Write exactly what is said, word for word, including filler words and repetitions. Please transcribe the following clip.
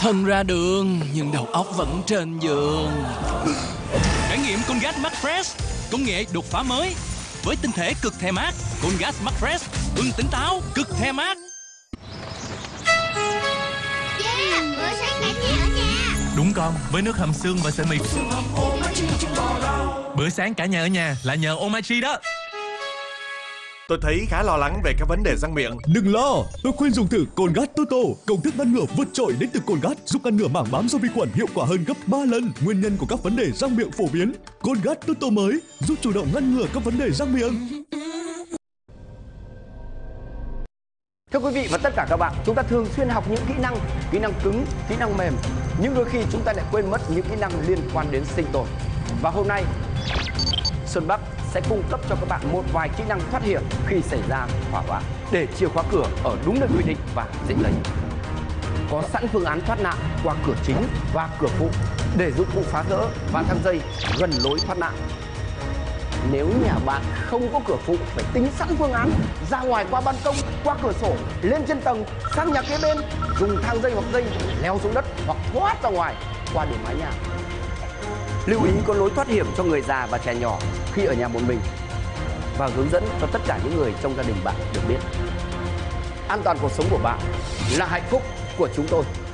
Thân ra đường nhưng đầu óc vẫn trên giường. Trải nghiệm Colgate Max Fresh, công nghệ đột phá mới với tinh thể cực the mát. Colgate Max Fresh, ưng tỉnh táo, cực the mát. Yeah, bữa sáng cả nhà ở nhà. Đúng con, với nước hầm xương và sợi mì. Bữa sáng cả nhà ở nhà là nhờ Omachi đó. Tôi thấy khá lo lắng về các vấn đề răng miệng. Đừng lo, tôi khuyên dùng thử Colgate Toto. Công thức ngăn ngừa vượt trội đến từ Colgate giúp ngăn ngừa mảng bám do vi khuẩn hiệu quả hơn gấp ba lần nguyên nhân của các vấn đề răng miệng phổ biến. Colgate Toto mới giúp chủ động ngăn ngừa các vấn đề răng miệng. Thưa quý vị và tất cả các bạn, chúng ta thường xuyên học những kỹ năng, kỹ năng cứng, kỹ năng mềm. Nhưng đôi khi chúng ta lại quên mất những kỹ năng liên quan đến sinh tồn. Và hôm nay, Xuân Bắc sẽ cung cấp cho các bạn một vài kỹ năng thoát hiểm khi xảy ra hỏa hoạn để chìa khóa cửa ở đúng nơi quy định và dễ lấy. Có sẵn phương án thoát nạn qua cửa chính và cửa phụ để dụng cụ phá rỡ và thang dây gần lối thoát nạn. Nếu nhà bạn không có cửa phụ, phải tính sẵn phương án ra ngoài qua ban công, qua cửa sổ, lên trên tầng, sang nhà kế bên, dùng thang dây hoặc dây leo xuống đất hoặc thoát ra ngoài qua đường mái nhà. Lưu ý có lối thoát hiểm cho người già và trẻ nhỏ khi ở nhà một mình và hướng dẫn cho tất cả những người trong gia đình bạn được biết. An toàn cuộc sống của bạn là hạnh phúc của chúng tôi.